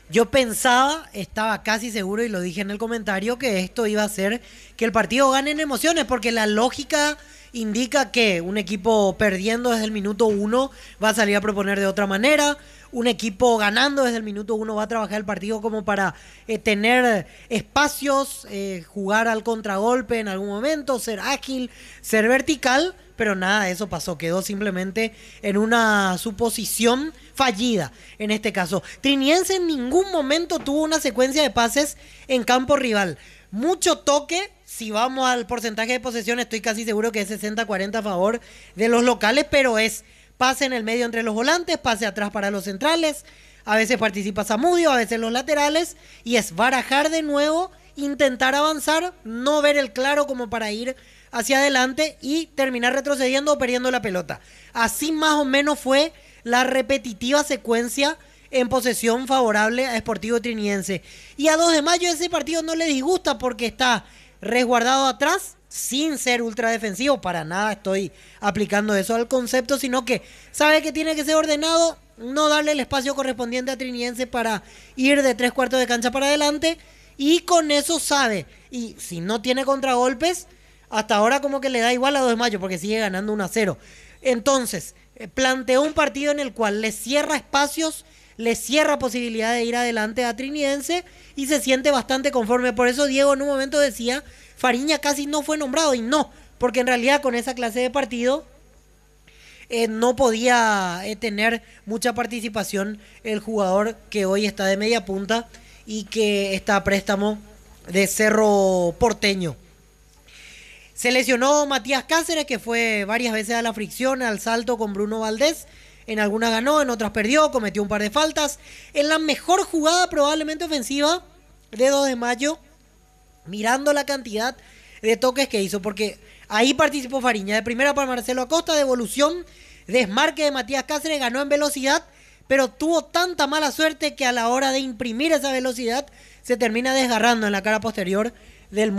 Yo pensaba, estaba casi seguro y lo dije en el comentario, que esto iba a hacer que el partido gane en emociones, porque la lógica indica que un equipo perdiendo desde el minuto uno va a salir a proponer de otra manera, un equipo ganando desde el minuto uno va a trabajar el partido como para tener espacios, jugar al contragolpe en algún momento, ser ágil, ser vertical, pero nada de eso pasó, quedó simplemente en una suposición fallida en este caso. Triniense en ningún momento tuvo una secuencia de pases en campo rival. Mucho toque, si vamos al porcentaje de posesión, estoy casi seguro que es 60-40 a favor de los locales, pero es pase en el medio entre los volantes, pase atrás para los centrales, a veces participa Zamudio, a veces los laterales, y es barajar de nuevo, intentar avanzar, no ver el claro como para ir hacia adelante y terminar retrocediendo o perdiendo la pelota. Así más o menos fue la repetitiva secuencia en posesión favorable a Sportivo Triniense. Y a 2 de mayo ese partido no le disgusta porque está resguardado atrás, sin ser ultra defensivo, para nada estoy aplicando eso al concepto, sino que sabe que tiene que ser ordenado, no darle el espacio correspondiente a Triniense para ir de 3/4 de cancha para adelante, y con eso sabe, y si no tiene contragolpes, hasta ahora como que le da igual a 2 de mayo porque sigue ganando 1-0. Entonces, planteó un partido en el cual le cierra espacios, le cierra posibilidad de ir adelante a Trinidense y se siente bastante conforme. Por eso Diego en un momento decía, Fariña casi no fue nombrado, y no, porque en realidad con esa clase de partido no podía tener mucha participación el jugador que hoy está de media punta y que está a préstamo de Cerro Porteño. Se lesionó Matías Cáceres, que fue varias veces a la fricción, al salto con Bruno Valdés. En algunas ganó, en otras perdió, cometió un par de faltas. En la mejor jugada probablemente ofensiva de 2 de mayo, mirando la cantidad de toques que hizo, porque ahí participó Fariña. De primera para Marcelo Acosta, devolución, desmarque de Matías Cáceres, ganó en velocidad, pero tuvo tanta mala suerte que a la hora de imprimir esa velocidad se termina desgarrando en la cara posterior del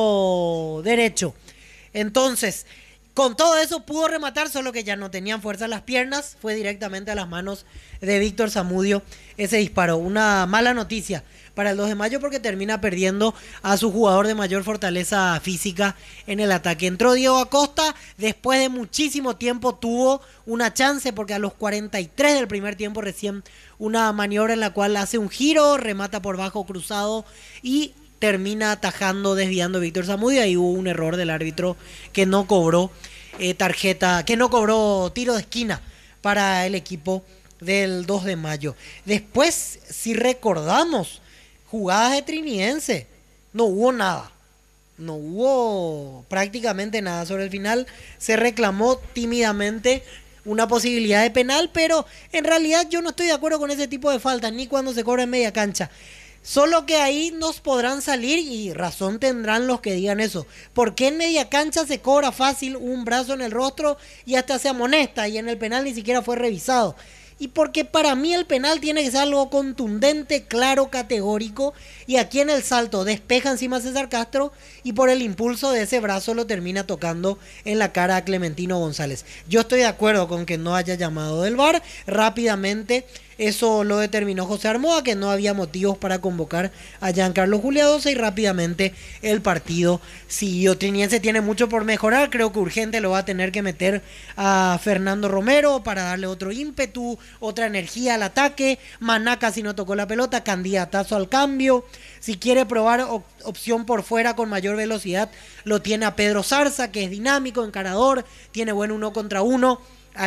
muslo derecho. Entonces, con todo eso pudo rematar, solo que ya no tenían fuerza las piernas. Fue directamente a las manos de Víctor Zamudio ese disparo. Una mala noticia para el 2 de mayo porque termina perdiendo a su jugador de mayor fortaleza física en el ataque. Entró Diego Acosta, después de muchísimo tiempo tuvo una chance porque a los 43 del primer tiempo recién una maniobra en la cual hace un giro, remata por bajo cruzado y termina atajando, desviando Víctor Zamudio. Ahí hubo un error del árbitro que no cobró tarjeta, que no cobró tiro de esquina para el equipo del 2 de mayo. Después, si recordamos, jugadas de Trinidense, no hubo nada. No hubo prácticamente nada. Sobre el final se reclamó tímidamente una posibilidad de penal, pero en realidad yo no estoy de acuerdo con ese tipo de faltas, ni cuando se cobra en media cancha. Solo que ahí nos podrán salir, y razón tendrán los que digan eso. ¿Por qué en media cancha se cobra fácil un brazo en el rostro y hasta se amonesta, y en el penal ni siquiera fue revisado? Y porque para mí el penal tiene que ser algo contundente, claro, categórico. Y aquí en el salto despeja encima a César Castro y por el impulso de ese brazo lo termina tocando en la cara a Clementino González. Yo estoy de acuerdo con que no haya llamado del VAR. Rápidamente eso lo determinó José Armoa, que no había motivos para convocar a Giancarlo Juliadosa, y rápidamente el partido siguió. Triniense tiene mucho por mejorar, creo que urgente lo va a tener que meter a Fernando Romero para darle otro ímpetu, otra energía al ataque. Maná casi no tocó la pelota, candidatazo al cambio. Si quiere probar opción por fuera con mayor velocidad, lo tiene a Pedro Zarza, que es dinámico, encarador, tiene buen 1 contra 1.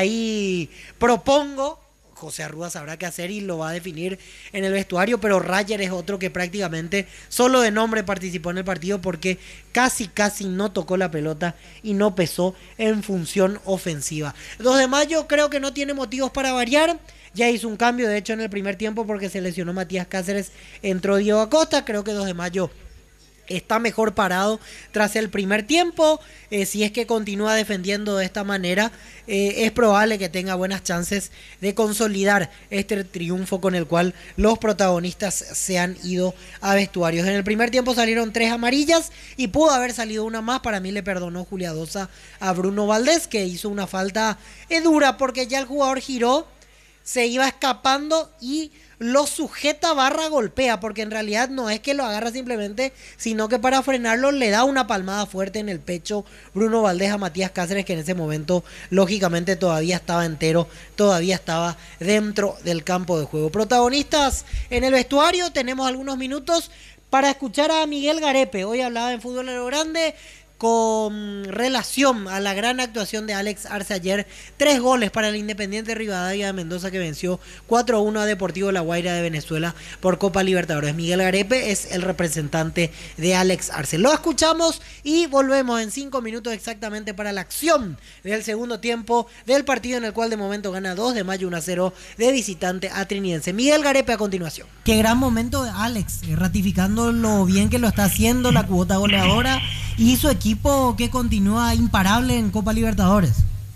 Ahí propongo, José Arrúa sabrá qué hacer y lo va a definir en el vestuario, pero Rayer es otro que prácticamente solo de nombre participó en el partido porque casi no tocó la pelota y no pesó en función ofensiva. 2 de mayo creo que no tiene motivos para variar. Ya hizo un cambio, de hecho, en el primer tiempo porque se lesionó Matías Cáceres, entró Diego Acosta. Creo que 2 de mayo está mejor parado tras el primer tiempo. Si es que continúa defendiendo de esta manera, es probable que tenga buenas chances de consolidar este triunfo con el cual los protagonistas se han ido a vestuarios. En el primer tiempo salieron 3 amarillas y pudo haber salido una más. Para mí le perdonó Juliadosa a Bruno Valdés, que hizo una falta dura porque ya el jugador giró, se iba escapando y lo sujeta barra golpea, porque en realidad no es que lo agarra simplemente, sino que para frenarlo le da una palmada fuerte en el pecho Bruno Valdés a Matías Cáceres, que en ese momento lógicamente todavía estaba entero, todavía estaba dentro del campo de juego. Protagonistas en el vestuario, tenemos algunos minutos para escuchar a Miguel Garepe. Hoy hablaba en Fútbol a lo Grande con relación a la gran actuación de Alex Arce ayer. 3 goles para el Independiente Rivadavia de Mendoza, que venció 4-1 a Deportivo La Guaira de Venezuela por Copa Libertadores. Miguel Garepe es el representante de Alex Arce. Lo escuchamos y volvemos en 5 minutos exactamente para la acción del segundo tiempo del partido, en el cual de momento gana 2 de mayo 1-0 de visitante a Trinidense. Miguel Garepe a continuación. Qué gran momento de Alex, ratificando lo bien que lo está haciendo, la cuota goleadora y su equipo que continúa imparable en Copa Libertadores.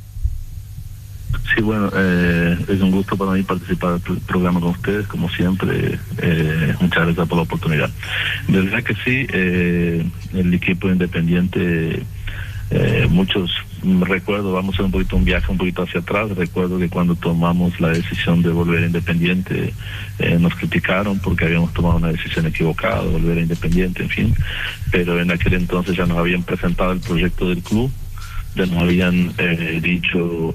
Sí, bueno, es un gusto para mí participar del programa con ustedes, como siempre. Muchas gracias por la oportunidad. De verdad que sí, el equipo Independiente, muchos recuerdo, vamos a hacer un viaje un poquito hacia atrás. Recuerdo que cuando tomamos la decisión de volver a Independiente, nos criticaron porque habíamos tomado una decisión equivocada, volver a Independiente, en fin. Pero en aquel entonces ya nos habían presentado el proyecto del club, ya nos habían dicho,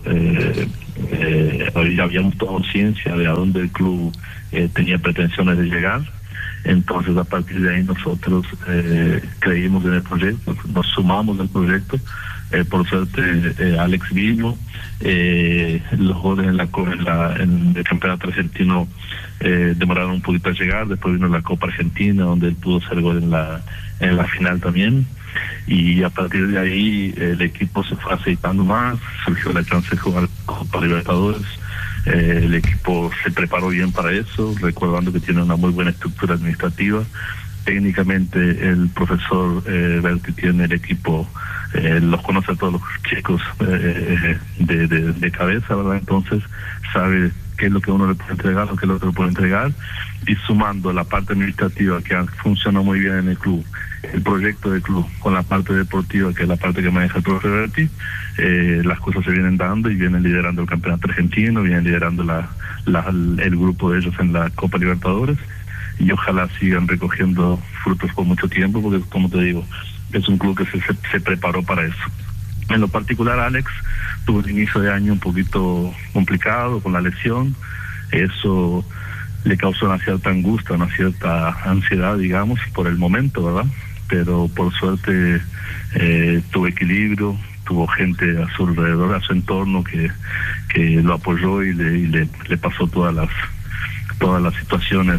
ya habíamos tomado conciencia de a dónde el club tenía pretensiones de llegar. Entonces, a partir de ahí nosotros creímos en el proyecto, nos sumamos al proyecto. Por suerte, Alex vino, los goles en el campeonato argentino demoraron un poquito a llegar. Después vino la Copa Argentina, donde él pudo hacer gol en la final también. Y a partir de ahí el equipo se fue aceitando más, surgió la chance de jugar Copa Libertadores. El equipo se preparó bien para eso, recordando que tiene una muy buena estructura administrativa. Técnicamente el profesor Berti tiene el equipo, los conoce a todos los chicos de cabeza, ¿verdad? Entonces sabe qué es lo que uno le puede entregar, lo que el otro puede entregar, y sumando la parte administrativa que funcionó muy bien en el club, el proyecto del club, con la parte deportiva, que es la parte que maneja el profesor Berti, las cosas se vienen dando y vienen liderando el campeonato argentino, vienen liderando el grupo de ellos en la Copa Libertadores, y ojalá sigan recogiendo frutos por mucho tiempo, porque como te digo, es un club que se preparó para eso. En lo particular, Alex tuvo un inicio de año un poquito complicado con la lesión. Eso le causó una cierta angustia, una cierta ansiedad, digamos, por el momento, ¿verdad? Pero por suerte tuvo equilibrio, tuvo gente a su alrededor, a su entorno, que lo apoyó y le pasó todas las situaciones,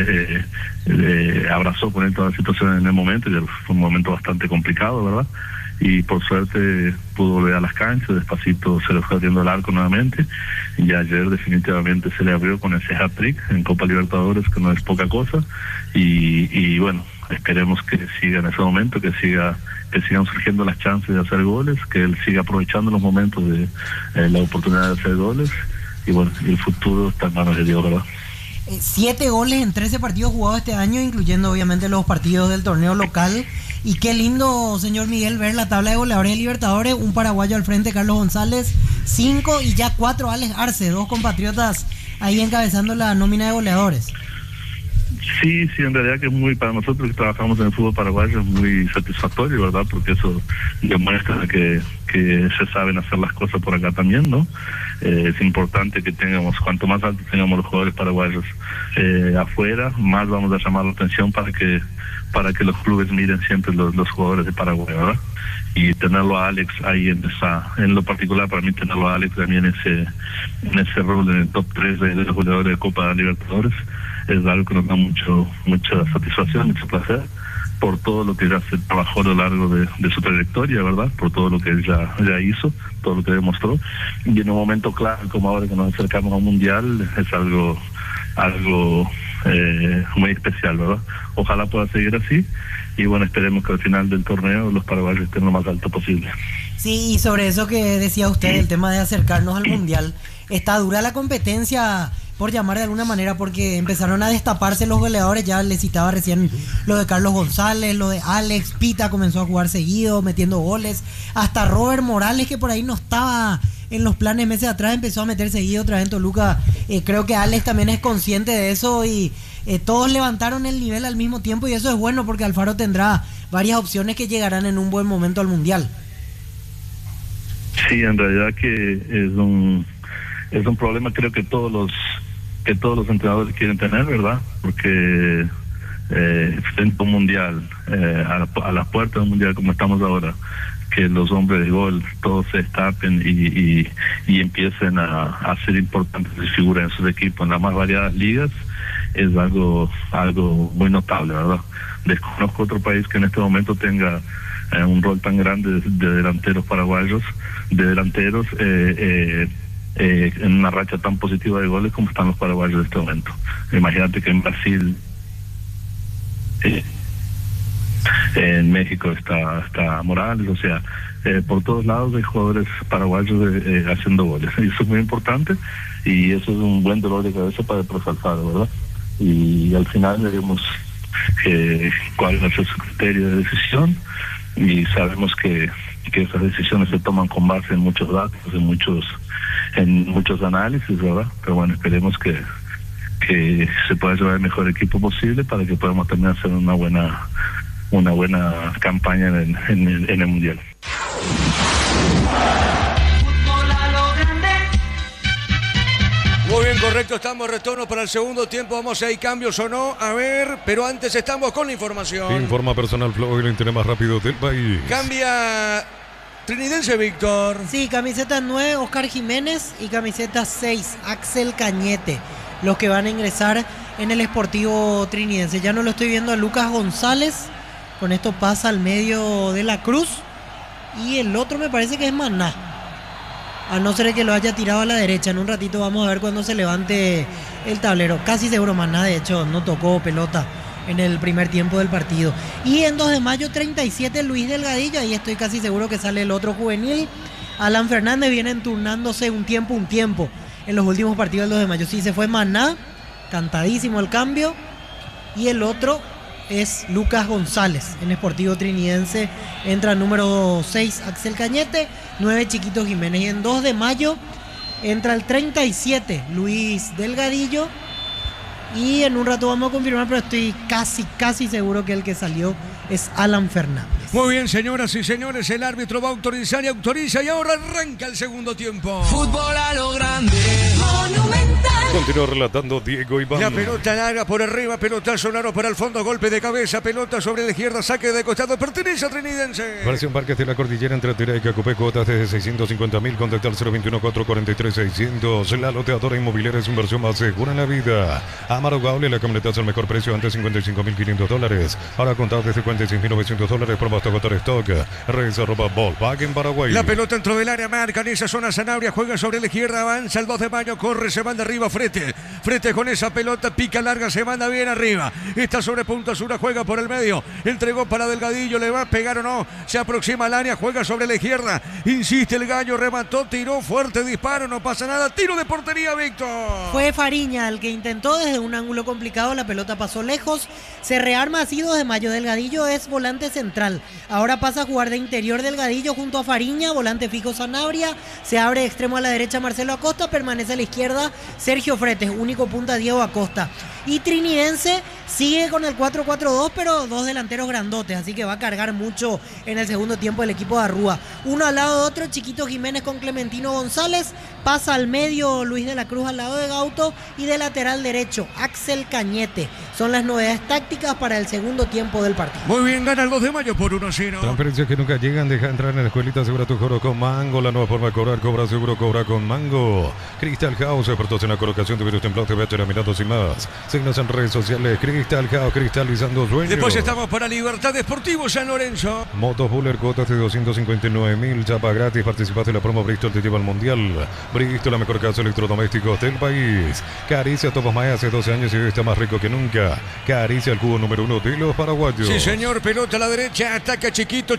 abrazó con él todas las situaciones en el momento, y fue un momento bastante complicado, ¿verdad? Y por suerte pudo volver a las canchas, despacito se le fue abriendo el arco nuevamente, y ayer definitivamente se le abrió con ese hat-trick en Copa Libertadores, que no es poca cosa, y bueno, esperemos que siga en ese momento, que sigan surgiendo las chances de hacer goles, que él siga aprovechando los momentos de la oportunidad de hacer goles, y bueno, el futuro está en manos de Dios, ¿verdad? 7 goles en 13 partidos jugados este año, incluyendo obviamente los partidos del torneo local. Y qué lindo, señor Miguel, ver la tabla de goleadores de Libertadores. Un paraguayo al frente, Carlos González, 5, y ya 4 Alex Arce, 2 compatriotas ahí encabezando la nómina de goleadores. Sí, en realidad que es muy, para nosotros que trabajamos en el fútbol paraguayo, es muy satisfactorio, ¿verdad? Porque eso demuestra que se saben hacer las cosas por acá también, ¿no? Es importante que tengamos, cuanto más alto tengamos los jugadores paraguayos afuera, más vamos a llamar la atención para que los clubes miren siempre los jugadores de Paraguay, ¿verdad? Y tenerlo a Alex ahí en lo particular, para mí tenerlo a Alex también en ese rol en el top 3 de los jugadores de Copa Libertadores es algo que nos da mucha satisfacción, mucho placer, por todo lo que ya se trabajó a lo largo de su trayectoria, ¿verdad? Por todo lo que él ya hizo, todo lo que demostró, y en un momento claro como ahora que nos acercamos a un mundial es algo muy especial, ¿verdad? Ojalá pueda seguir así, y bueno, esperemos que al final del torneo los paraguayos estén lo más alto posible. Sí, y sobre eso que decía usted, el tema de acercarnos al mundial, está dura la competencia por llamar de alguna manera, porque empezaron a destaparse los goleadores. Ya les citaba recién lo de Carlos González, lo de Alex Pita, comenzó a jugar seguido, metiendo goles. Hasta Robert Morales, que por ahí no estaba en los planes meses atrás, empezó a meter seguido otra vez en Toluca. Creo que Alex también es consciente de eso y todos levantaron el nivel al mismo tiempo, y eso es bueno porque Alfaro tendrá varias opciones que llegarán en un buen momento al Mundial. Sí, en realidad que es un problema, creo que todos los entrenadores quieren tener, ¿verdad? Porque frente a un mundial, a las puertas de un mundial como estamos ahora, que los hombres de gol todos se destapen y empiecen a ser importantes figuras en sus equipos en las más variadas ligas, es algo muy notable, ¿verdad? Desconozco otro país que en este momento tenga un rol tan grande de delanteros paraguayos, en una racha tan positiva de goles como están los paraguayos en este momento. Imagínate que en Brasil, en México está Morales, o sea, por todos lados hay jugadores paraguayos haciendo goles. Y eso es muy importante, y eso es un buen dolor de cabeza para el profe Alfaro, ¿verdad? Y al final veremos cuál va a ser su criterio de decisión, y sabemos que esas decisiones se toman con base en muchos datos, en muchos análisis, ¿verdad? Pero bueno, esperemos que se pueda llevar el mejor equipo posible para que podamos también hacer una buena campaña en el Mundial. Muy bien, correcto, estamos retorno para el segundo tiempo. Vamos a ir cambios o no, a ver, pero antes estamos con la información. Informa Personal Flow, el internet más rápido del país. Cambia Trinidense, Víctor. Sí, camiseta 9, Oscar Jiménez, y camiseta 6, Axel Cañete, los que van a ingresar en el Sportivo Trinidense. Ya no lo estoy viendo a Lucas González, con esto pasa al medio de la Cruz, y el otro me parece que es Maná, a no ser que lo haya tirado a la derecha. En un ratito vamos a ver cuando se levante el tablero. Casi seguro Maná, de hecho, no tocó pelota en el primer tiempo del partido. Y en 2 de mayo, 37, Luis Delgadillo. Ahí estoy casi seguro que sale el otro juvenil. Alan Fernández, vienen turnándose un tiempo en los últimos partidos del 2 de mayo. Sí, se fue Maná, cantadísimo el cambio. Y el otro es Lucas González. En Sportivo Trinidense entra número 6, Axel Cañete, 9, Chiquito Jiménez. Y en 2 de mayo entra el 37, Luis Delgadillo. Y en un rato vamos a confirmar, pero estoy casi seguro que el que salió es Alan Fernández. Muy bien, señoras y señores, el árbitro va a autorizar y autoriza, y ahora arranca el segundo tiempo. Fútbol a lo grande, Monumental. Continúa relatando Diego Iván. La pelota larga por arriba, pelotazo largo para el fondo, golpe de cabeza, pelota sobre la izquierda, saque de costado, pertenece a Trinidense. Versión Parques de la Cordillera entre Tira y Cacupé, cuotas desde 650.000, contactar 021-443-600. La loteadora inmobiliaria es inversión más segura en la vida. Amaro Gaule, la camioneta es el mejor precio, antes $55.500. Ahora contado de $56.900, promo hasta agotar stock. Reserva Volkswagen Paraguay. La pelota entró del área, marca en esa zona Sanabria, juega sobre la izquierda, avanza el 2 de mayo, corre, se manda arriba, Frete con esa pelota, pica larga, se manda bien arriba. Está sobre Punta Sura, juega por el medio, entregó para Delgadillo, le va a pegar o no, se aproxima al área, juega sobre la izquierda, insiste el gallo, remató, tiró, fuerte disparo, no pasa nada, tiro de portería, Víctor. Fue Fariña el que intentó desde un ángulo complicado, la pelota pasó lejos, se rearma así 2 de mayo. Delgadillo es volante central, ahora pasa a jugar de interior Delgadillo junto a Fariña, volante fijo Sanabria, se abre de extremo a la derecha Marcelo Acosta, permanece a la izquierda Sergio Fretes, único punta Diego Acosta. Y Trinidense sigue con el 4-4-2, pero 2 delanteros grandotes, así que va a cargar mucho en el segundo tiempo el equipo de Arrúa. Uno al lado de otro, Chiquito Jiménez con Clementino González, pasa al medio Luis de la Cruz al lado de Gauto, y de lateral derecho Axel Cañete. Son las novedades tácticas para el segundo tiempo del partido. Muy bien, gana el 2 de mayo por 1-0. Transferencias que nunca llegan, deja entrar en la escuelita, asegura tu cobro con Mango, la nueva forma de cobrar, cobra seguro, cobra con Mango. Crystal House, expertos en la colocación de virus templados, te ve mirando sin más. Signos en redes sociales, Crystal House, cristalizando sueños. Después estamos para Libertad Deportivo San Lorenzo. Motos Buller, cuotas de 259.000, chapa gratis, participaste en la promo Bristol, te lleva al Mundial. Bristol, la mejor casa de electrodomésticos del país. Caricia Topos Maya, hace 12 años y hoy está más rico que nunca. derecha. Caricia el cubo número 1 de los paraguayos. Sí, señor, pelota a la derecha, ataca Chiquito,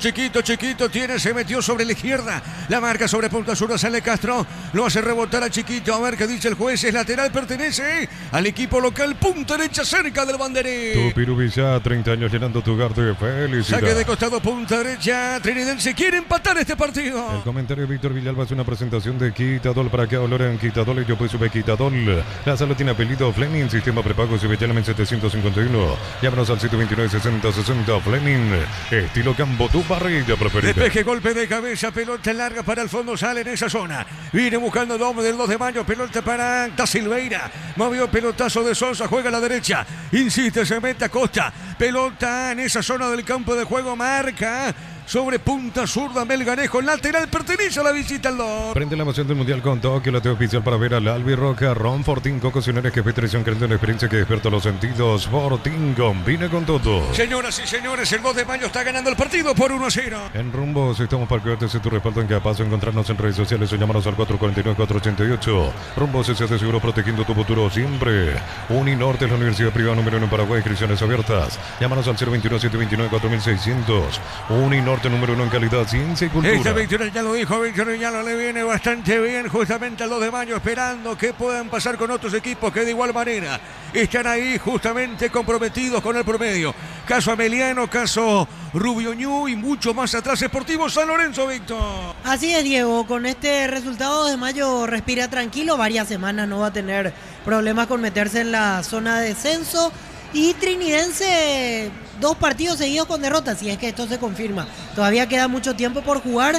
se metió sobre la izquierda, la marca sobre punta sur, sale Castro, lo hace rebotar a Chiquito, a ver qué dice el juez, es lateral, pertenece al equipo local, punta derecha cerca del banderín. Tupiru Villa, 30 años llenando tu hogar de felicidad. Saque de costado, punta derecha, Trinidense quiere empatar este partido. El comentario de Víctor Villalba es una presentación de Quitadol para que valoren Quitadol y yo pues sube Quitadol. La sala tiene apellido Fleming, sistema prepago Subetialmen 751. Llámanos al 129-60-60 Fleming. Estilo campo, tu parrilla preferida. Despeje, golpe de cabeza, pelota larga para el fondo, sale en esa zona. Viene buscando Dom del 2 de mayo, pelota para Da Silveira. Movió pelotazo de Sosa, juega a la derecha. Insiste, se mete a Costa. Pelota en esa zona del campo de juego, marca sobre punta zurda, Melgarejo, lateral, pertenece a la visita al 2. Prende la emoción del Mundial con Tokio, la oficial para ver al Albi Roca, Ron Fortín, Cococionares, que Petrición, creando una experiencia que despierta los sentidos. Fortín combina con todo. Señoras y señores, el 2 de mayo está ganando el partido por 1-0. En Rumbos estamos para que veas tu respaldo en Capaz, encontrarnos en redes sociales o llámanos al 449-488. Rumbos es de seguro protegiendo tu futuro siempre. Uninorte es la universidad privada número 1 en Paraguay, inscripciones abiertas. Llámanos al 021-729-4600. Uninorte número 1 en calidad, ciencia y cultura. Esta victoria ya lo dijo, Víctor ya le viene bastante bien justamente al 2 de mayo, esperando que puedan pasar con otros equipos que de igual manera están ahí justamente comprometidos con el promedio. Caso Ameliano, caso Rubio Ñu y mucho más atrás, Sportivo San Lorenzo, Víctor. Así es, Diego, con este resultado 2 de mayo respira tranquilo, varias semanas no va a tener problemas con meterse en la zona de descenso. Y Trinidense, 2 partidos seguidos con derrotas, si es que esto se confirma. Todavía queda mucho tiempo por jugar,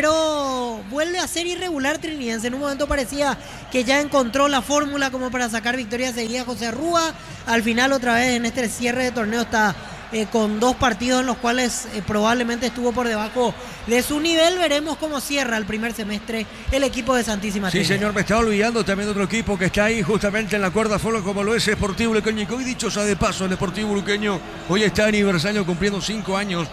pero vuelve a ser irregular Trinidense. En un momento parecía que ya encontró la fórmula como para sacar victorias seguidas José Rúa. Al final, otra vez en este cierre de torneo está con 2 partidos en los cuales probablemente estuvo por debajo de su nivel. Veremos cómo cierra el primer semestre el equipo de Santísima Sí, Trinidad. señor, me estaba olvidando también de otro equipo que está ahí justamente en la cuerda floja como lo es Sportivo Luqueño. Y que hoy, dicho sea de paso, el Sportivo Luqueño hoy está aniversario cumpliendo 5 años.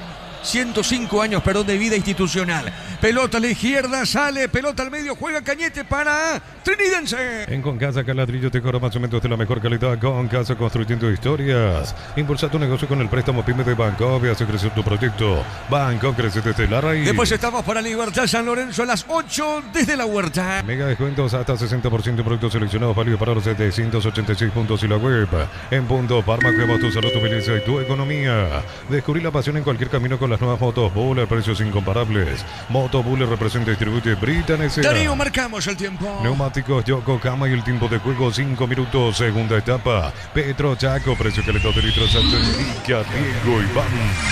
105 años, de vida institucional. Pelota a la izquierda, sale, pelota al medio, juega Cañete para Trinidense. En Concasa Caladrillo te cobra más o menos de la mejor calidad. Concasa, construyendo historias. Impulsa tu negocio con el préstamo PYME de Banco. Hace crecer tu proyecto. Banco crece desde la raíz. Después estamos para Libertad San Lorenzo a las 8 desde la Huerta. Mega descuentos hasta 60% en productos seleccionados, válidos para los 786 puntos y la web. En Punto Parma, cuidamos tu salud, tu belleza y tu economía. Descubrí la pasión en cualquier camino con las nuevas motos Buller, precios incomparables. Moto Buller representa y distribuye Britannia. Darío, marcamos el tiempo. Neumáticos Yokohama y el tiempo de juego 5 minutos, segunda etapa. Petro Chaco, precio calentado de litros, alto indica Diego Iván.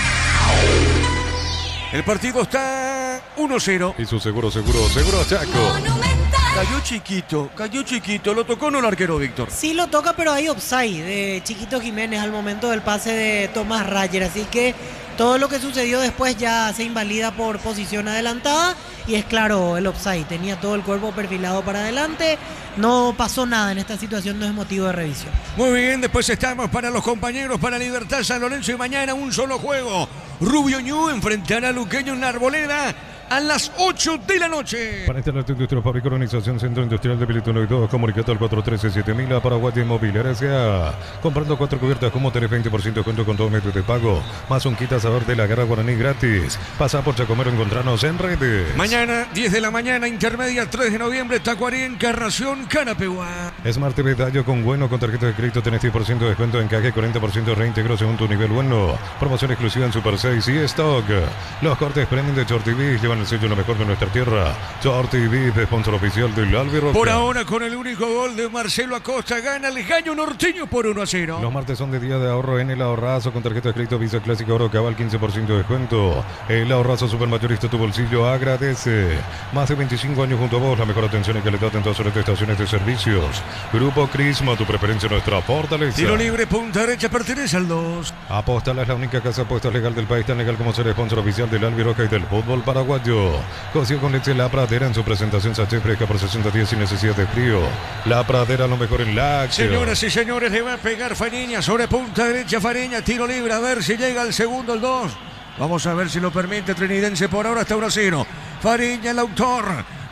El partido está 1-0. Y su seguro Chaco. Cayó chiquito, lo tocó no el arquero, Víctor. Sí lo toca, pero hay offside de Chiquito Jiménez al momento del pase de Tomás Rayer, así que todo lo que sucedió después ya se invalida por posición adelantada y es claro el offside, tenía todo el cuerpo perfilado para adelante, no pasó nada en esta situación, no es motivo de revisión. Muy bien, después estamos para los compañeros, para Libertad San Lorenzo y mañana un solo juego. Rubio Ñu enfrentará a Luqueño en la Arboleda a las 8 de la noche. Para instalar tu industria, fábrica, organización, Centro Industrial de Pilituno y 2, comunicado al 413-7000 a Paraguay Inmobiliaria S.A. Comprando 4 cubiertas, como tenés 20% de descuento con 2 medios de pago, más un kit asador de la Garra Guaraní gratis. Pasa por Chacomero, encontrarnos en redes. Mañana, 10 de la mañana, intermedia, 3 de noviembre, Tacuarí, Encarnación, Canapehuá. Smart TV Dallo con Bueno, con tarjeta de crédito tenés 10% de descuento en caja y 40% de reintegro según tu nivel Bueno. Promoción exclusiva en Super 6 y Stock. Los cortes premium de Short TV llevan el sello lo mejor de nuestra tierra. Short TV, sponsor oficial del Albi Roca. Por ahora, con el único gol de Marcelo Acosta, gana el Gallo Norteño por 1-0. Los martes son de día de ahorro en el Ahorrazo con tarjeta de crédito Visa Clásica Oro Cabal, 15% de descuento. El Ahorrazo Supermayorista, tu bolsillo agradece. Más de 25 años junto a vos, la mejor atención y calidad en todas las estaciones de servicios. Grupo Crisma, tu preferencia, nuestra fortaleza. Tiro libre, punta derecha, pertenece al 2. Apostala es la única casa de apuestas legal del país, tan legal como ser sponsor oficial del Albi Roca y del fútbol paraguayo. Cocido con leche La Pradera en su presentación sachet fresca por 60 días sin necesidad de frío. La Pradera, lo mejor en lácteos. Señoras y señores, le va a pegar Fariña sobre punta derecha. Fariña, tiro libre, a ver si llega el segundo, el 2. Vamos a ver si lo permite Trinidense. Por ahora está 1-0. Fariña, el autor.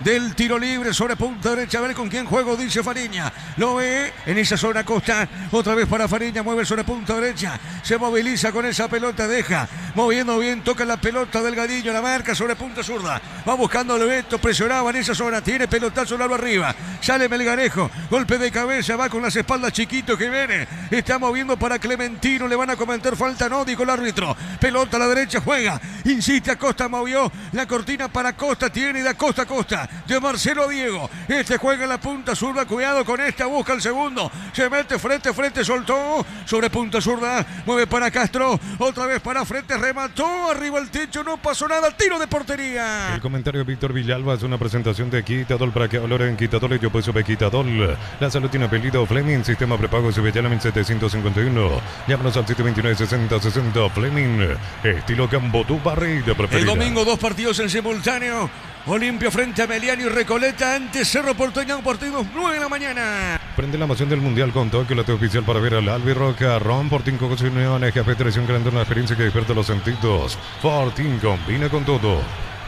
del tiro libre sobre punta derecha. A ver con quién juego, dice Fariña. Lo ve en esa zona Costa. Otra vez para Fariña, mueve sobre punta derecha. Se moviliza con esa pelota, deja. Moviendo bien, toca la pelota Delgadillo, la marca sobre punta zurda. Va buscando el Beto, presionaba en esa zona. Tiene pelotazo largo arriba. Sale Melgarejo, golpe de cabeza, va con las espaldas Chiquito que viene. Está moviendo para Clementino, le van a comentar falta, no, dijo el árbitro. Pelota a la derecha, juega. Insiste Acosta, movió la cortina para Costa. Tiene de Acosta a Costa. De Marcelo Diego. Este juega en la punta zurda. Cuidado con esta. Busca el segundo. Se mete frente. Soltó. Sobre punta zurda. Mueve para Castro. Otra vez para frente. Remató. Arriba el techo. No pasó nada. Tiro de portería. El comentario de Víctor Villalba es una presentación de Quitadol para que hablar en Quitadol. Yo puedo sobre Quitadol. La salud tiene apellido Fleming. Sistema prepago Subellana 1751. Llámanos al 729-6060. Fleming. Estilo Cambotú Barrida preferida. El domingo 2 partidos en simultáneo. Olimpia frente a Meliano y Recoleta ante Cerro Porteño, partidos 9 de la mañana. Prende la emoción del Mundial con Tokio, la oficial para ver al Albirroca. Ron Fortín con Uniones, Café Televisión, creando una experiencia que despierta los sentidos. Fortín combina con todo.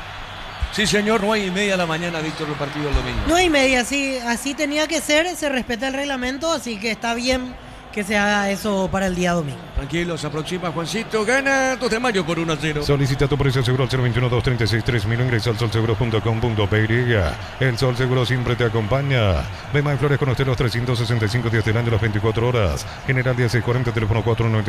Sí, señor, 9:30 de la mañana, Víctor, el partido del domingo. 9:30, sí, así tenía que ser, se respeta el reglamento, así que está bien que se haga eso para el día domingo. Tranquilo, se aproxima Juancito, gana 2 de mayo por 1-0. Solicita tu precio seguro al 021-236-3000, ingresa al solseguro.com.py. El Sol Seguro siempre te acompaña. Bema y Flores con usted los 365 días del año, las 24 horas. General 1640, teléfono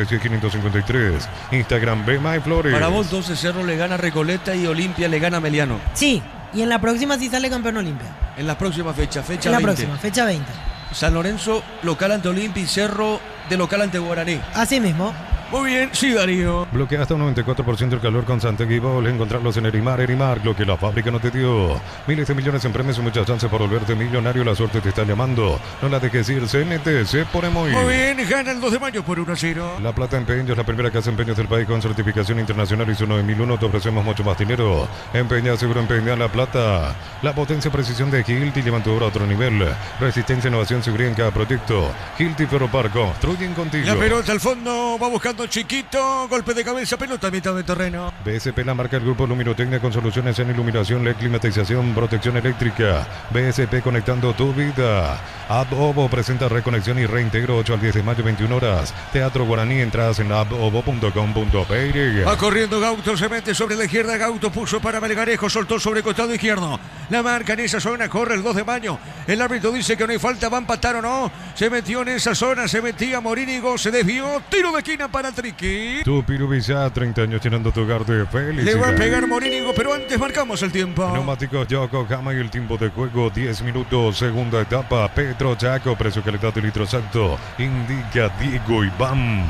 496-553. Instagram Bema y Flores. Para vos, 12 Cerro le gana a Recoleta y Olimpia le gana a Meliano. Sí, y en la próxima sí sale campeón Olimpia. En la próxima fecha, fecha En la 20. próxima, fecha 20. San Lorenzo, local ante Olimpia y Cerro de local ante Guaraní. Así mismo. Muy bien, sí, Darío. Bloquea hasta un 94% el calor con Santegui Ball. Encontrarlos en Erimar, lo que la fábrica no te dio. Miles de millones en premios y muchas chances por volverte millonario. La suerte te está llamando. No la dejes ir. CNT se pone muy. Muy bien, gana el 2 de mayo por 1-0. La Plata Empeños, la primera casa de empeños del país con certificación internacional ISO 9001. Te ofrecemos mucho más dinero. Empeña, seguro empeña La Plata. La potencia y precisión de Hilti llevan tu obra a otro nivel. Resistencia, innovación, seguridad en cada proyecto. Hilti Ferropar construyen contigo. La pelota al fondo, va buscando Chiquito. Golpe de cabeza, pelota a mitad de terreno. BSP, la marca del grupo Luminotecnia con soluciones en iluminación, LED, climatización, protección eléctrica. BSP conectando tu vida. Abobo presenta reconexión y reintegro 8 al 10 de mayo, 21 horas. Teatro Guaraní, entradas en abobo.com.py. Va corriendo Gauto, se mete sobre la izquierda. Gauto puso para Melgarejo, soltó sobre costado izquierdo. La marca en esa zona, corre el 2 de mayo. El árbitro dice que no hay falta, va a empatar o no. Se metió en esa zona, se metía Morínigo, se desvió. Tiro de esquina para Triqui. Tu Pirubilla, 30 años llenando tu hogar de felicidad. Le va a pegar Morínigo, pero antes marcamos el tiempo. Neumáticos Yokohama y el tiempo de juego 10 minutos, segunda etapa. Petro Chaco, precio calidad de litro exacto. Indica Diego Iván.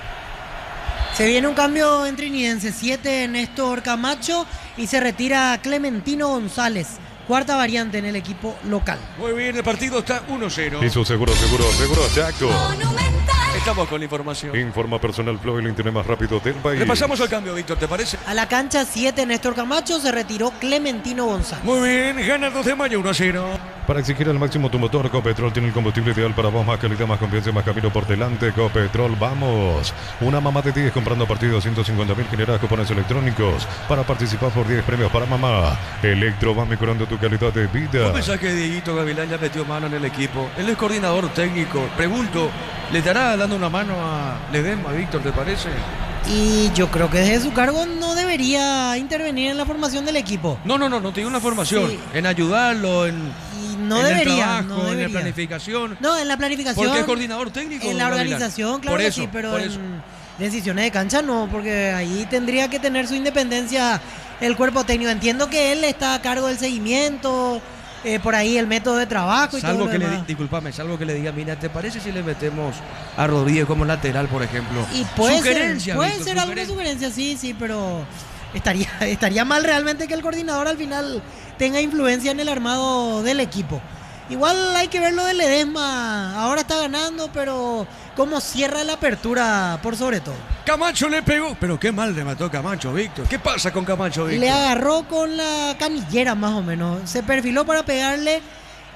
Se viene un cambio en Trinidense, 7 Néstor Camacho y se retira Clementino González. Cuarta variante en el equipo local. Muy bien, el partido está 1-0. Y su seguro Chaco. Estamos con la información. Informa Personal Flow, el internet más rápido del país. Repasamos el cambio, Víctor, ¿te parece? A la cancha 7 Néstor Camacho, se retiró Clementino González. Muy bien, gana el 2 de mayo 1-0. Para exigir al máximo tu motor, Copetrol tiene el combustible ideal para vos. Más calidad, más confianza y más camino por delante. Copetrol, vamos. Una mamá de 10 comprando a partir de 250.000 generadas cupones electrónicos para participar por 10 premios para mamá. Electro va mejorando tu calidad de vida. ¿Vos pensás que Dieguito Gavilán ya metió mano en el equipo? Él es coordinador técnico. Pregunto, ¿le estará dando una mano a Ledesma, Víctor, te parece? Y yo creo que desde su cargo no debería intervenir en la formación del equipo. No, te digo una formación. Sí. En ayudarlo, en No en debería, el trabajo, no debería. en la planificación. No, en la planificación. Porque es coordinador técnico. En la Gavilán. organización, claro Por que eso, sí, pero por en eso. decisiones de cancha no, porque ahí tendría que tener su independencia el cuerpo técnico. Entiendo que él está a cargo del seguimiento, por ahí el método de trabajo y Salvo todo que lo le, demás. discúlpame, salvo que le diga, mira, ¿te parece si le metemos a Rodríguez como lateral, por ejemplo? Y puede Sugerencia, ser, puede Víctor, ser alguna sugerencia, sí, pero estaría mal realmente que el coordinador al final tenga influencia en el armado del equipo. Igual hay que ver lo de Ledesma, ahora está ganando, pero cómo cierra la apertura por sobre todo. Camacho le pegó, pero qué mal le mató Camacho, Víctor. ¿Qué pasa con Camacho, Víctor? Le agarró con la canillera más o menos, se perfiló para pegarle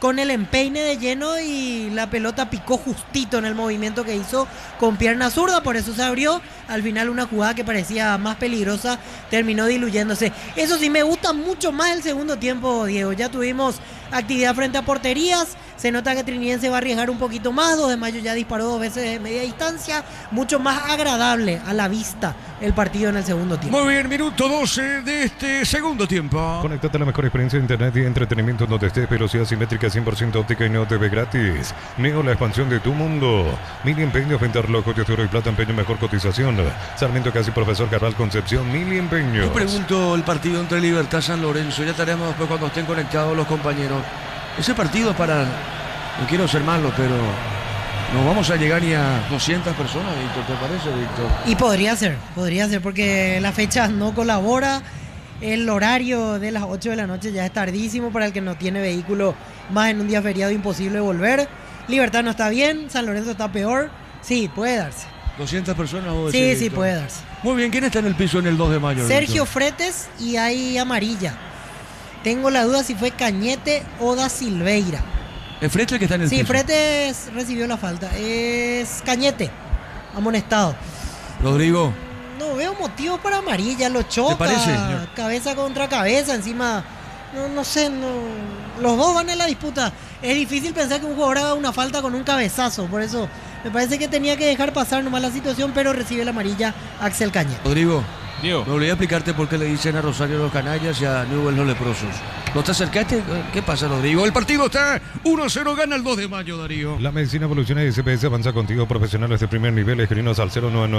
con el empeine de lleno y la pelota picó justito en el movimiento que hizo con pierna zurda, por eso se abrió. Al final una jugada que parecía más peligrosa terminó diluyéndose. Eso sí, me gusta mucho más el segundo tiempo, Diego. Ya tuvimos actividad frente a porterías. Se nota que Trinidense va a arriesgar un poquito más. 2 de Mayo ya disparó 2 veces de media distancia. Mucho más agradable a la vista el partido en el segundo tiempo. Muy bien, minuto 12 de este segundo tiempo. Conéctate a la mejor experiencia de internet y entretenimiento donde estés. Velocidad simétrica 100% óptica y Neo TV gratis. Neo, la expansión de tu mundo. Mili Empeño, venta relojes de oro y plata, empeño, mejor cotización. Sarmiento Casi, Profesor Carral, Concepción, Mili Empeño. Yo pregunto el partido entre Libertad y San Lorenzo. Ya estaremos después cuando estén conectados los compañeros. Ese partido es para... No quiero ser malo, pero... No vamos a llegar ni a 200 personas, Víctor, ¿te parece, Víctor? Y podría ser, porque la fecha no colabora. El horario de las 8 de la noche ya es tardísimo para el que no tiene vehículo, más en un día feriado imposible volver. Libertad no está bien, San Lorenzo está peor. Sí, puede darse. 200 personas, vos decís, Sí, Víctor. puede darse. Muy bien, ¿quién está en el piso en el 2 de mayo? Sergio Víctor? Fretes y hay amarilla. Tengo la duda si fue Cañete o Da Silveira. ¿Es Fretes el que está en el Sí, piso? Fretes recibió la falta. Es Cañete, amonestado. Rodrigo. No veo motivos para amarilla, lo choca. ¿Te parece, señor? Cabeza contra cabeza, encima. No sé, los dos van en la disputa. Es difícil pensar que un jugador haga una falta con un cabezazo. Por eso me parece que tenía que dejar pasar nomás la situación, pero recibe la amarilla Axel Cañete. Rodrigo. Diego. Me olvidé explicarte por qué le dicen a Rosario los canallas y a Newell los leprosos. ¿No te acercaste? ¿Qué pasa, Rodrigo? El partido está 1-0, gana el 2 de mayo, Darío. La medicina evoluciona y SPS avanza contigo. Profesionales de primer nivel, escribinos al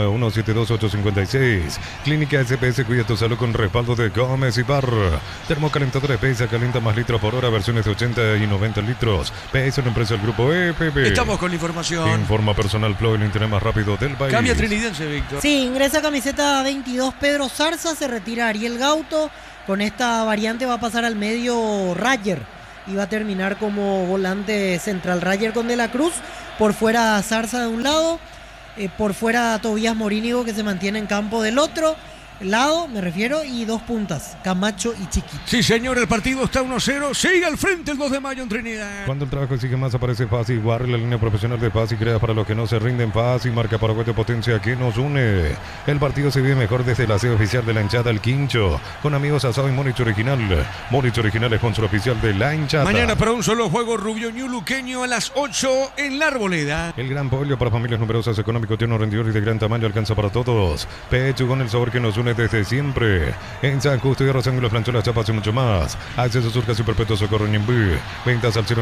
0991-72856. Clínica SPS cuida tu salud con respaldo de Gómez y Bar. Termocalentador PS calienta más litros por hora, versiones de 80 y 90 litros. PS es una empresa del grupo EPP. Estamos con la información. Informa Personal Flow, el internet más rápido del país. Cambia Trinidense, Víctor. Sí, ingresa camiseta 22 Pedro Zarza, se retira Ariel Gauto. Con esta variante va a pasar al medio Rayer y va a terminar como volante central. Rayer con De la Cruz, por fuera Zarza de un lado, por fuera Tobías Morínigo, que se mantiene en campo del otro lado, me refiero, y 2 puntas, Camacho y Chiquito. Sí, señor, el partido está 1-0. Sigue al frente el 2 de mayo en Trinidad. Cuando el trabajo exige más, aparece Fácil. Warri, la línea profesional de Fácil, crea para los que no se rinden. Fácil, marca Paraguay de potencia que nos une. El partido se vive mejor desde la sede oficial de la hinchada El Quincho, con amigos asado y Monich Original. Monich Original es sponsor oficial de la hinchada. Mañana para un solo juego, Rubio Ñuluqueño a las 8 en la Arboleda. El gran pollo para familias numerosas, económico, tierno, rendidor y de gran tamaño, alcanza para todos. Pecho con el sabor que nos une desde siempre. En San Justo y Arrozángulo, Plancholas, Chapas y mucho más. Acceso Surcas y Perpetuo Socorro Ñembú. Ventas al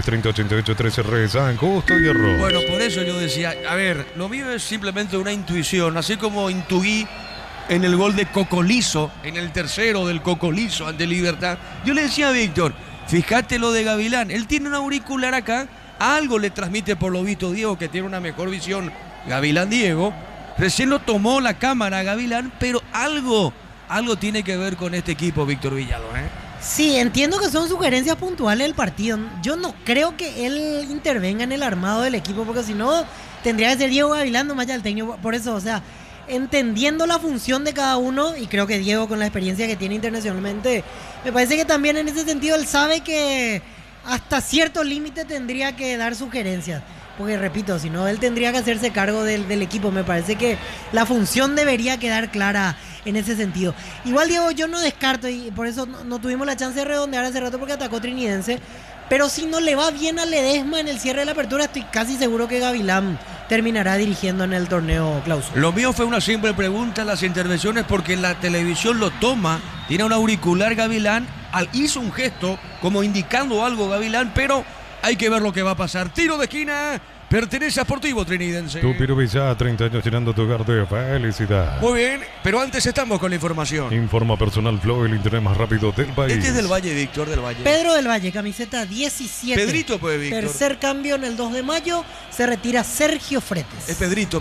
083-3088-13 San Justo y Arroz. Bueno, por eso yo decía, a ver, lo mío es simplemente una intuición, así como intuí en el gol de Cocolizo, en el tercero del Cocolizo ante Libertad. Yo le decía a Víctor, fíjate lo de Gavilán, él tiene un auricular acá, algo le transmite por lo visto Diego, que tiene una mejor visión, Gavilán Diego. Recién lo tomó la cámara Gavilán, pero algo tiene que ver con este equipo, Víctor Villado, ¿eh? Sí, entiendo que son sugerencias puntuales del partido. Yo no creo que él intervenga en el armado del equipo, porque si no, tendría que ser Diego Gavilán nomás ya el técnico. Por eso, o sea, entendiendo la función de cada uno, y creo que Diego, con la experiencia que tiene internacionalmente, me parece que también en ese sentido él sabe que hasta cierto límite tendría que dar sugerencias. Porque repito, si no, él tendría que hacerse cargo del equipo. Me parece que la función debería quedar clara en ese sentido. Igual, Diego, yo no descarto, y por eso no tuvimos la chance de redondear hace rato porque atacó Trinidense. Pero si no le va bien a Ledesma en el cierre de la apertura, estoy casi seguro que Gavilán terminará dirigiendo en el torneo clausura. Lo mío fue una simple pregunta, las intervenciones, porque la televisión lo toma, tiene un auricular Gavilán, hizo un gesto como indicando algo Gavilán, pero hay que ver lo que va a pasar. Tiro de esquina, pertenece a Sportivo Trinidense. Tu Piro Villa, 30 años llenando tu hogar de felicidad. Muy bien, pero antes estamos con la información. Informa Personal Flow, el internet más rápido del país. Este es del Valle, Víctor, del Valle. Pedro del Valle, camiseta 17. Pedrito, pues, Víctor. Tercer cambio en el 2 de mayo, se retira Sergio Fretes. Es Pedrito.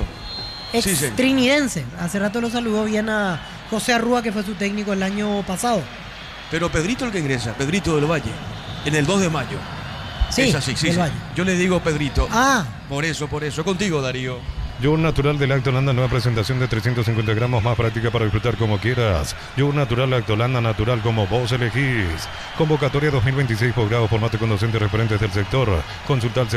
Ex Sí, señor. trinidense. Hace rato lo saludó bien a José Arrúa, que fue su técnico el año pasado. Pero Pedrito el que ingresa, Pedrito del Valle, en el 2 de mayo. Sí, Es así, sí, del sí. Valle. Yo le digo Pedrito. Ah, Por eso. Contigo, Darío. Yogur natural de Lactolanda, nueva presentación de 350 gramos, más práctica para disfrutar como quieras. Yogur natural Lactolanda, natural como vos elegís. Convocatoria 2026, posgrado, formato con docentes referentes del sector. Consulta al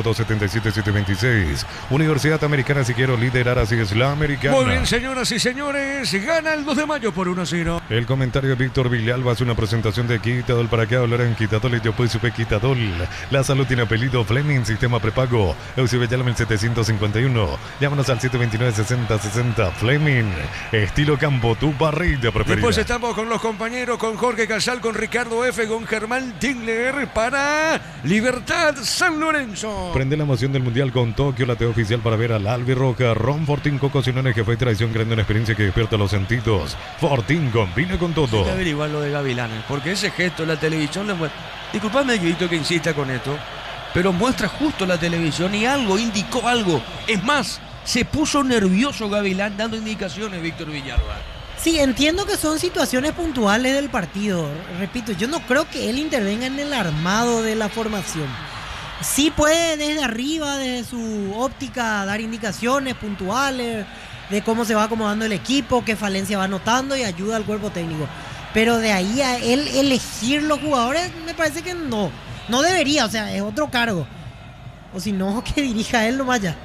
091-277-726. Universidad Americana, si quiero liderar, así es la americana. Muy bien, señoras y señores, gana el 2 de mayo por 1-0. El comentario de Víctor Villalba hace una presentación de Quitadol. ¿Para qué hablar en Quitadol? Y yo pues supe Quitadol. La salud tiene apellido Fleming, sistema prepago. Eusebio Yalme el 751. Llámanos al 729-6060. Fleming, estilo campo, tu parrilla preferida. Después estamos con los compañeros, con Jorge Casal, con Ricardo F., con Germán Tingler para Libertad San Lorenzo. Prende la emoción del Mundial con Tokio, la T oficial para ver al Albirroja. Ron Fortín, Coco Sinones, que fue traición, creando una experiencia que despierta los sentidos. Fortín combina con todo. Hay que averiguar lo de Gavilanes, porque ese gesto en la televisión le muestra. Disculpame, Guito, que insista con esto, pero muestra justo la televisión y algo, indicó algo. Es más, se puso nervioso Gavilán dando indicaciones, Víctor Villalba. Sí, entiendo que son situaciones puntuales del partido. Repito, yo no creo que él intervenga en el armado de la formación. Sí puede desde arriba, desde su óptica, dar indicaciones puntuales de cómo se va acomodando el equipo, qué falencia va notando y ayuda al cuerpo técnico. Pero de ahí a él elegir los jugadores, me parece que no debería, o sea, es otro cargo. O si no, que dirija él nomás ya.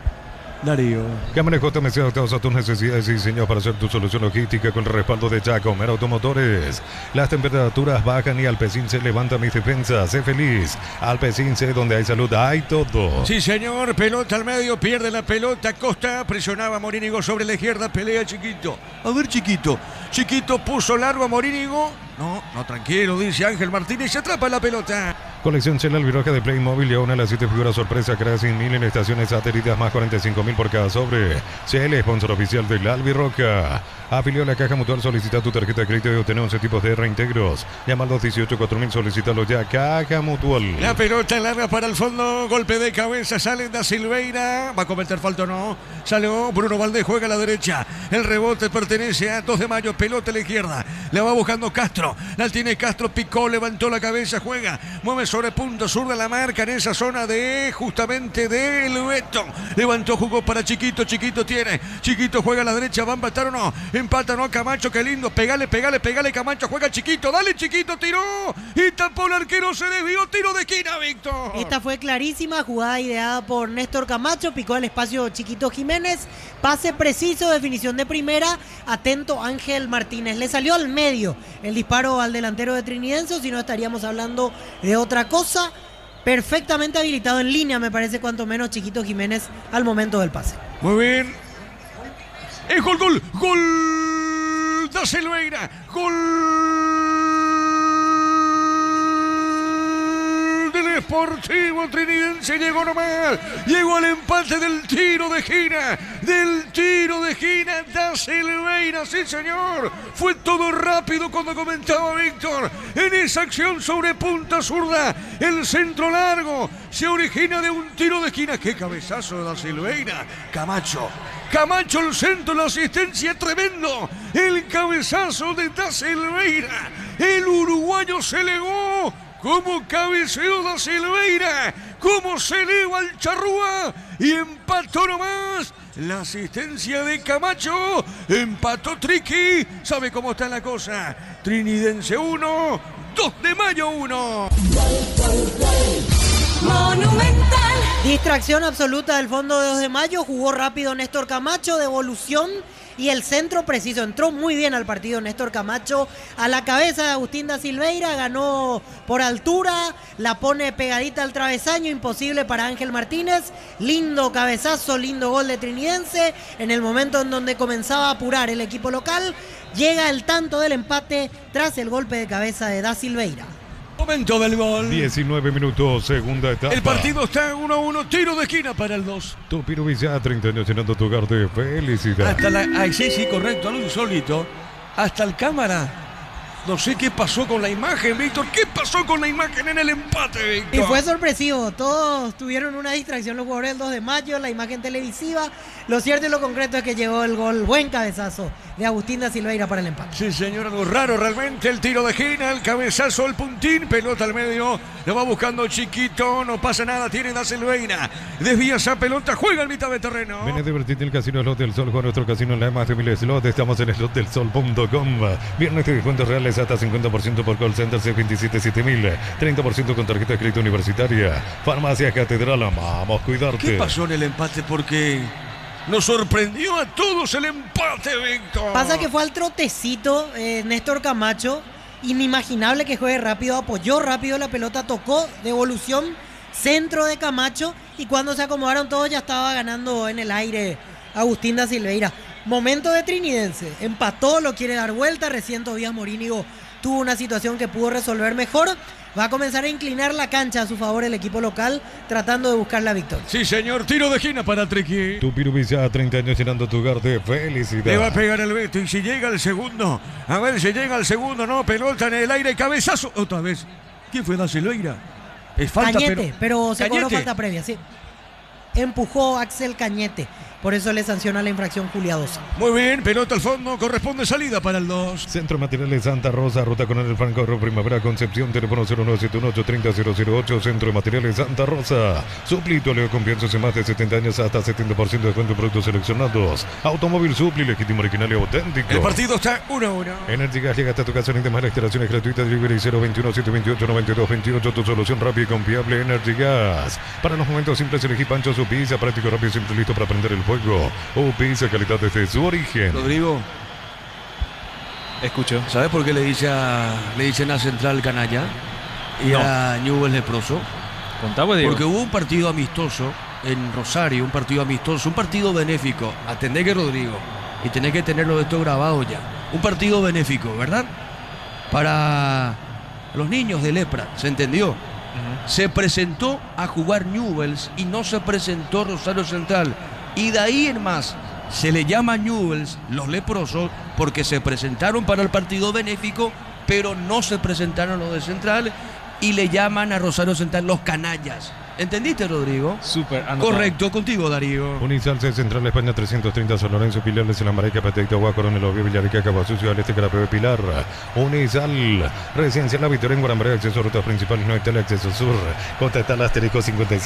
Darío. Cámara JMC, adaptados a tus necesidades y diseñados para hacer tu solución logística con el respaldo de Jacomer Automotores. Las temperaturas bajan y Alpecin se levanta mis defensas. Sé feliz. Alpecin, sé donde hay salud, hay todo. Sí, señor. Pelota al medio, pierde la pelota. Costa presionaba a Morínigo sobre la izquierda. Pelea Chiquito. A ver, Chiquito. Chiquito puso largo a Morínigo. No, tranquilo, dice Ángel Martínez. Se atrapa la pelota. Colección Cel Albirroja de Playmobil y a una de las 7 figuras sorpresa, creadas 100.000 en estaciones adheridas, más 45.000 por cada sobre. Cel, sponsor oficial del Albirroja. Afilió a la Caja Mutual, solicita tu tarjeta de crédito y obtener 11 tipos de reintegros. Llama al 218-4000, solicítalo ya. Caja Mutual. La pelota larga para el fondo, golpe de cabeza, sale Da Silveira. ¿Va a cometer falta o no? Salió Bruno Valdés, juega a la derecha. El rebote pertenece a 2 de mayo, pelota a la izquierda. La va buscando Castro. La tiene Castro, picó, levantó la cabeza, juega. Mueve sobre punto, zurda la marca en esa zona de justamente del Beto. Levantó, jugó para Chiquito, Chiquito tiene. Chiquito juega a la derecha, ¿va a empatar o no? Empata, no, Camacho, qué lindo. Pegale, Camacho, juega Chiquito. Dale, Chiquito, tiró. Y tapó el arquero, se desvió, tiro de esquina, Víctor. Esta fue clarísima, jugada ideada por Néstor Camacho, picó al espacio Chiquito Jiménez. Pase preciso, definición de primera. Atento Ángel Martínez. Le salió al medio el disparo al delantero de Trinidense, si no estaríamos hablando de otra cosa. Perfectamente habilitado en línea, me parece, cuanto menos Chiquito Jiménez al momento del pase. Muy bien. Es gol Da Silveira, gol del Sportivo Trinidense. Llegó nomás, llegó al empate del tiro de esquina, Da Silveira, sí señor. Fue todo rápido cuando comentaba Víctor, en esa acción sobre punta zurda, el centro largo se origina de un tiro de esquina. Qué cabezazo de Da Silveira. Camacho el centro, la asistencia, tremendo. El cabezazo de Da Silveira. El uruguayo se elevó. Cómo cabeceó Da Silveira. Cómo se eleva el charrúa. Y empató nomás. La asistencia de Camacho. Empató Triqui. ¿Sabe cómo está la cosa? Trinidense 1, 2 de mayo 1. Monumental. Distracción absoluta del fondo de 2 de mayo. Jugó rápido Néstor Camacho, devolución y el centro preciso. Entró muy bien al partido Néstor Camacho. A la cabeza de Agustín Da Silveira, ganó por altura, la pone pegadita al travesaño, imposible para Ángel Martínez. Lindo cabezazo, lindo gol de Trinidense. En el momento en donde comenzaba a apurar el equipo local, llega el tanto del empate tras el golpe de cabeza de Da Silveira. Momento del gol. 19 minutos, segunda etapa. El partido está 1-1, tiro de esquina para el 2. Tupiro Villa, 30 años llenando tu hogar de felicidad. Sí, correcto, algo insólito. Hasta el cámara. No sé qué pasó con la imagen, Víctor. ¿Qué pasó con la imagen en el empate, Víctor? Y fue sorpresivo. Todos tuvieron una distracción los jugadores del 2 de mayo, la imagen televisiva. Lo cierto y lo concreto es que llegó el gol. Buen cabezazo de Agustín da Silveira para el empate. Sí, señor, algo raro realmente. El tiro de esquina, el cabezazo, el puntín, pelota al medio. Lo va buscando Chiquito, no pasa nada, tiene da Silveira. Desvía esa pelota, juega en mitad de terreno. Ven a divertirte el casino Slot del Sol con nuestro casino en la más de 1000 slot. Estamos en slotdelsol.com. Viernes de descuentos reales hasta 50% por call center C277.000. 30% con tarjeta de crédito universitaria. Farmacia Catedral, vamos a cuidarte. ¿Qué pasó en el empate? Porque nos sorprendió a todos el empate, Víctor. Pasa que fue al trotecito Néstor Camacho. Inimaginable que juegue rápido, apoyó rápido la pelota, tocó devolución, centro de Camacho, y cuando se acomodaron todos ya estaba ganando en el aire Agustín da Silveira. Momento de Trinidense, empató, lo quiere dar vuelta, recién Tobías Morínigo tuvo una situación que pudo resolver mejor. Va a comenzar a inclinar la cancha a su favor el equipo local, tratando de buscar la victoria. Sí, señor, tiro de esquina para Triqui. Tu Pirubilla, 30 años llenando tu hogar de felicidad. Le va a pegar el Beto, y si llega el segundo, a ver si llega el segundo, no, pelota en el aire, cabezazo, otra vez. ¿Quién fue da Silveira? Es falta, Cañete, pero se cobró Cañete. falta previa, sí. Empujó Axel Cañete. Por eso le sanciona la infracción Julia Dosa. Muy bien, pelota al fondo, corresponde salida para el 2. Centro Materiales Santa Rosa, Ruta Coronel Franco, Primavera, Concepción, teléfono 0971-830-008, Centro de Materiales Santa Rosa. Suplito, Leo con piensos en más de 70 años hasta 70% de descuento en productos seleccionados. Automóvil Supli, legítimo, original y auténtico. El partido está 1-1. Energy Gas llega hasta tu casa en demás instalaciones gratuitas. Delivery 021-728-9228. Tu solución rápida y confiable, Energy Gas. Para los momentos simples, elegí Pancho, su pizza, práctico, rápido y siempre listo para prender el fuego. Pizza, calidad desde su origen. Rodrigo, Escucho. ¿sabes por qué le dicen a Central canalla y No. a Newell's leproso? Contaba, Diego. Porque hubo un partido amistoso en Rosario, un partido benéfico. Atendé que Rodrigo, y tenés que tenerlo esto grabado ya. Un partido benéfico, ¿verdad? Para los niños de lepra, ¿se entendió? Se presentó a jugar Newell's y no se presentó Rosario Central. Y de ahí en más, se le llama Newell's los leprosos porque se presentaron para el partido benéfico, pero no se presentaron los de Central, y le llaman a Rosario Central los canallas. ¿Entendiste, Rodrigo? Súper anotado. Correcto, contigo, Darío. Unisalce Central España 330 San Lorenzo Pilares en la Mareca Petecta Agua Coronel Oviedo Villarica Cabasucio al este Carapeo Pilar. Unisal Residencial La Victoria en Guarambré, acceso a rutas principales, no hay tele, acceso sur. Contacta al asterisco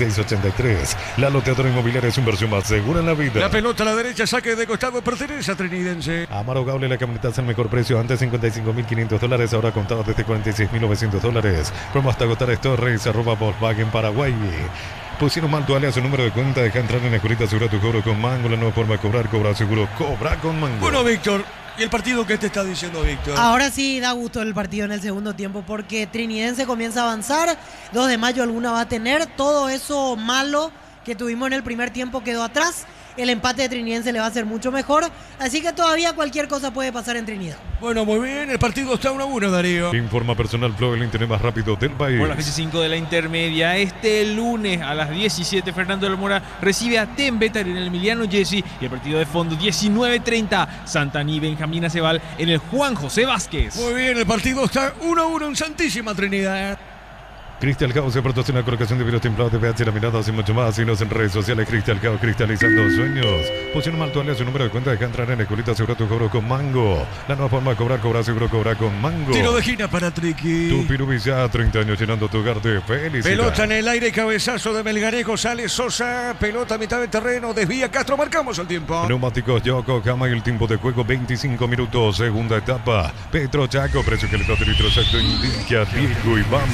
5683. La loteadora inmobiliaria es inversión más segura en la vida. La pelota a la derecha, saque de costado, pertenece a Trinidense. Amaro Gable, la camioneta al mejor precio, antes $55.500, ahora contado desde $46.900. Promo hasta agotar Torres, @Volkswagen Paraguay. Pusieron mal tu alias, su número de cuenta, deja entrar en la escuelita, asegura tu cobro con Mango, la nueva forma de cobrar, cobra seguro, cobra con Mango. Bueno, Víctor, ¿y el partido qué te está diciendo, Víctor? Ahora sí da gusto el partido en el segundo tiempo porque Trinidense comienza a avanzar. 2 de mayo alguna va a tener. Todo eso malo que tuvimos en el primer tiempo quedó atrás. El empate de Trinidense le va a hacer mucho mejor. Así que todavía cualquier cosa puede pasar en Trinidad. Bueno, muy bien, el partido está 1-1, Darío. Informa Personal Flow, el internet más rápido del país. Por la fecha 5 de la intermedia, este lunes a las 17, Fernando del Mora recibe a Tembetar en el Emiliano Jesse, y el partido de fondo 19:30, Santaní Benjamín Acebal en el Juan José Vázquez. Muy bien, el partido está 1-1 en Santísima Trinidad. Crystal House se patrocina colocación de vidrios templados de pH laminados y mucho más. Síguenos en redes sociales. Crystal House, cristalizando sueños. Pusieron mal tu alias, su número de cuenta, deja entrar en la escuelita, asegura tu cobro con Mango. La nueva forma de cobrar, cobrar seguro, cobrar con Mango. Tiro de esquina para Triqui. Tu Pirubilla, 30 años llenando tu hogar de felicidad. Pelota en el aire, cabezazo de Melgarejo, sale Sosa, pelota a mitad de terreno, desvía Castro, marcamos el tiempo. Neumáticos Yokohama y el tiempo de juego 25 minutos, segunda etapa. Petro Chaco, precio que el litro exacto indica Diego Iván.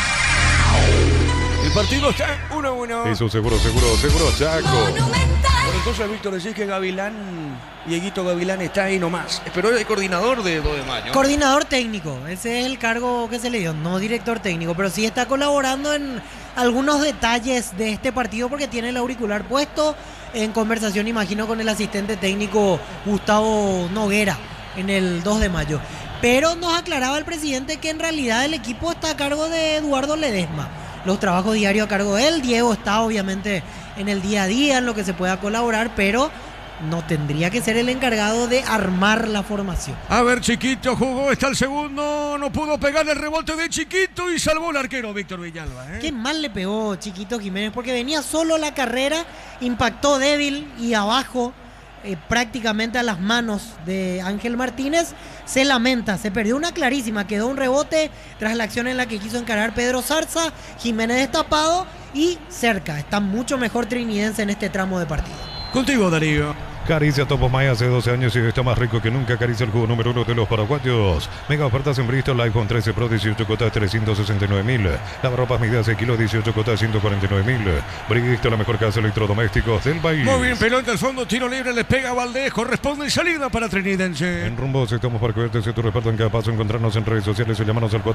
El partido está 1-1. Eso seguro, Chaco. Bueno, entonces, Víctor, decís que Dieguito Gavilán está ahí nomás. Pero es el coordinador de 2 de mayo. Coordinador técnico, ese es el cargo que se le dio, no director técnico, pero sí está colaborando en algunos detalles de este partido porque tiene el auricular puesto en conversación, imagino, con el asistente técnico Gustavo Noguera en el 2 de mayo. Pero nos aclaraba el presidente que en realidad el equipo está a cargo de Eduardo Ledesma. Los trabajos diarios a cargo de él. Diego está obviamente en el día a día, en lo que se pueda colaborar, pero no tendría que ser el encargado de armar la formación. A ver, Chiquito jugó, está el segundo, no pudo pegar el rebote de Chiquito y salvó el arquero Víctor Villalba. Qué mal le pegó Chiquito Jiménez porque venía solo la carrera, impactó débil y abajo prácticamente a las manos de Ángel Martínez, se lamenta, se perdió una clarísima, quedó un rebote tras la acción en la que quiso encarar Pedro Zarza, Jiménez destapado y cerca. Está mucho mejor Trinidense en este tramo de partido. Contigo, Darío. Caricia Topo Maya hace 12 años y está más rico que nunca. Caricia el jugo número 1 de los paraguayos. Mega ofertas en Bristol. iPhone 13 Pro 18 cuotas 369.000. Lavarropas medidas de kilo 18 cuotas 149.000. Bristol, la mejor casa de electrodomésticos del país. Muy bien, pelota al fondo, tiro libre, le pega a Valdés, corresponde y salida para Trinidense. En Rumbos estamos para cuidarte de tu respaldo en cada paso. Encontrarnos en redes sociales o llamarnos al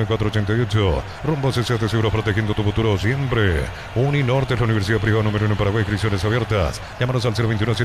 449-488. Rumbos S.A.T. Seguros, protegiendo tu futuro siempre. Uninorte es la universidad privada número 1 en Paraguay. Inscripciones abiertas. Llámanos al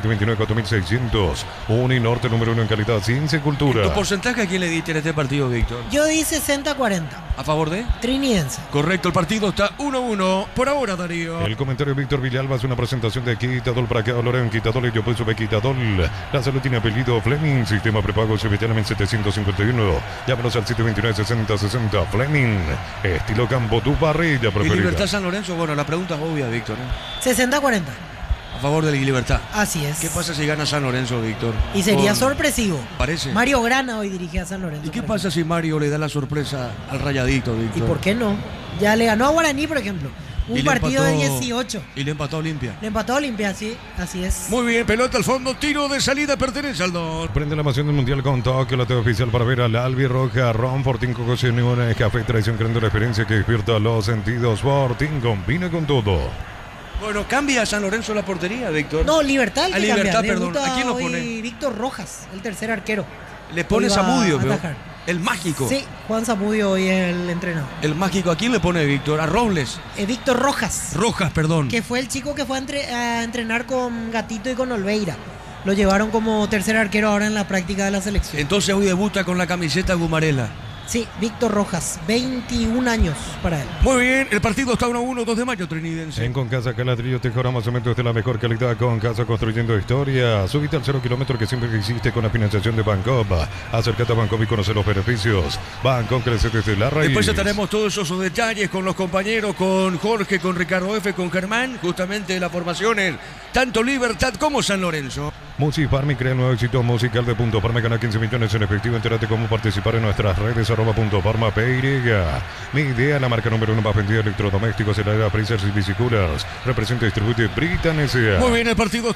021-729-4600. Uninorte número 1 en calidad, ciencia y cultura. ¿Tu porcentaje a quién le diste en este partido, Víctor? Yo di 60-40. ¿A favor de? Trinidense. Correcto, el partido está 1-1 por ahora, Darío. El comentario de Víctor Villalba es una presentación de Quitadol para cada Loren, Quitadol y yo pues sube Quitadol. La salud tiene apellido Fleming, sistema prepago CBTLM 751. Llámanos al 729-6060. Fleming, estilo campo, tu parrilla ¿Y preferida. Libertad San Lorenzo? Bueno, la pregunta es obvia, Víctor. 60-40. A favor de la Libertad. Así es. ¿Qué pasa si gana San Lorenzo, Víctor? Y sería Con- sorpresivo. Parece. Mario Grana hoy dirige a San Lorenzo. ¿Y qué por pasa si Mario le da la sorpresa al Rayadito, Víctor? ¿Y por qué no? Ya le ganó a Guaraní, por ejemplo. Y Un le partido de empató- 18. Y le empató a Olimpia. Le empató a Olimpia, sí, así es. Muy bien, pelota al fondo, tiro de salida, pertenece al 2. Prende la emoción del Mundial con Tokio, la TV oficial para ver al Albirroja, Ron, Fortín, Cocociones, Café Traición, creando la experiencia que despierta los sentidos. Fortín combina con todo. Bueno, ¿cambia a San Lorenzo la portería, Víctor? No, Libertad el A que Libertad, cambia. perdón. Debuta ¿A quién lo hoy pone? Víctor Rojas, el tercer arquero. Le pone Hoy va Zamudio, a pero atajar. el mágico. Sí, Juan Zamudio hoy es el entrenador. El mágico, ¿a quién le pone, Víctor? A Robles. Víctor Rojas, Rojas, perdón. que fue el chico que fue a entrenar con Gatito y con Olveira. Lo llevaron como tercer arquero ahora en la práctica de la selección. Entonces hoy debuta con la camiseta Gumarela. Sí, Víctor Rojas, 21 años para él. Muy bien, el partido está 1-1, 2 de mayo, Trinidense. En Concasa Caladrillo te cobramos cementos de la mejor calidad. Con Casa construyendo historia. Subite al 0 kilómetro que siempre existe con la financiación de Bancop. Acércate a Bancop y conoce los beneficios. Bancop crece desde la raíz. Después ya tenemos todos esos detalles con los compañeros, con Jorge, con Ricardo F., con Germán, justamente las formaciones, tanto Libertad como San Lorenzo. Music Farming crea el nuevo éxito musical de Punto Farma. Gana 15 millones en efectivo. Entérate cómo participar en nuestras redes @Punto Farma PY. Mi idea, la marca número 1 más vendida de electrodomésticos en la era Freezers y Bicicoolers. Representa y distribuye Britan S.A. Muy bien, el partido